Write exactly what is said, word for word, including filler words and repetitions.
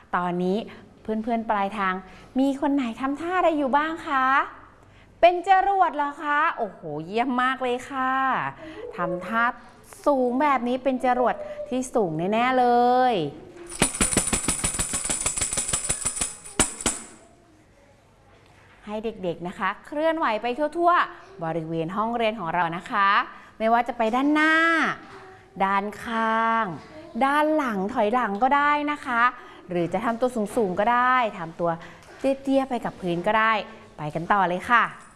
ตอนนี้เพื่อนๆปลายทางมีคนไหนทำท่าอะไรอยู่บ้างคะเป็นจรวดเหรอคะโอ้โหเยี่ยมมากเลยค่ะทำท่าสูงแบบนี้เป็นจรวดที่สูงแน่ๆเลยให้เด็กๆนะคะเคลื่อนไหวไปทั่วๆบริเวณห้องเรียนของเรานะคะไม่ว่าจะไปด้านหน้าด้านข้างด้านหลังถอยหลังก็ได้นะคะหรือจะทำตัวสูงๆก็ได้ทำตัวเตี้ยๆไปกับพื้นก็ได้ไปกันต่อเลยค่ะ